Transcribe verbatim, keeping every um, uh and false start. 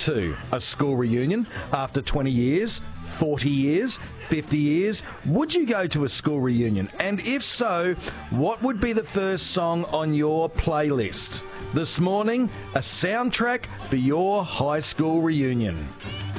to a school reunion after twenty years, forty years, fifty years? Would you go to a school reunion? And if so, what would be the first song on your playlist? This morning, a soundtrack for your high school reunion.